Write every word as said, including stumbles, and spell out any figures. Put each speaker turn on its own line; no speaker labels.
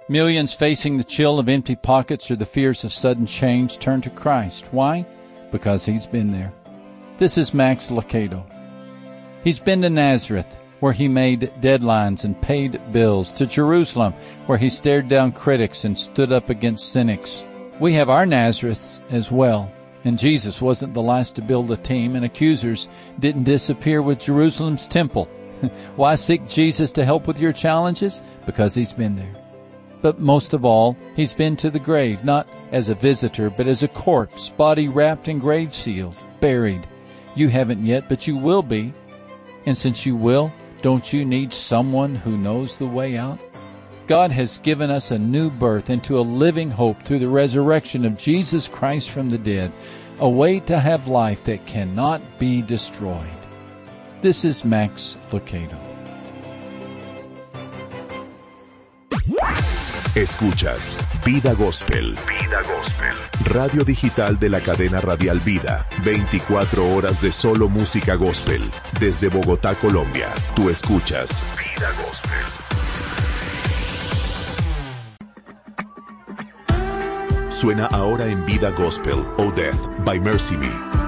Millions facing the chill of empty pockets or the fears of sudden change turn to Christ. Why? Because He's been there. This is Max Lucado. He's been to Nazareth, where He made deadlines and paid bills, to Jerusalem, where He stared down critics and stood up against cynics. We have our Nazareths as well, and Jesus wasn't the last to build a team, and accusers didn't disappear with Jerusalem's temple. Why seek Jesus to help with your challenges? Because He's been there. But most of all, He's been to the grave, not as a visitor, but as a corpse, body wrapped and grave sealed, buried. You haven't yet, but you will be. And since you will, don't you need someone who knows the way out? God has given us a new birth into a living hope through the resurrection of Jesus Christ from the dead, a way to have life that cannot be destroyed. This is Max Lucado.
Escuchas Vida Gospel. Vida Gospel. Radio digital de la cadena radial Vida. veinticuatro horas de solo música gospel. Desde Bogotá, Colombia. Tú escuchas Vida Gospel. Suena ahora en Vida Gospel, Oh Death by Mercy Me.